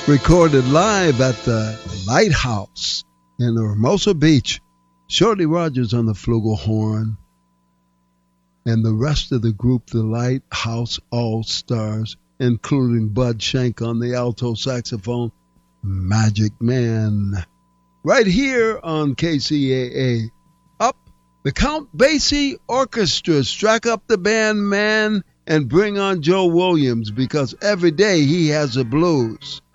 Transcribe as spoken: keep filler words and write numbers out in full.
Recorded live at the Lighthouse in Hermosa Beach. Shorty Rogers on the flugelhorn. And the rest of the group, the Lighthouse All-Stars, including Bud Shank on the alto saxophone. Magic Man. Right here on K C A A. Up, the Count Basie Orchestra. Strike up the band, man, and bring on Joe Williams, because every day he has the blues.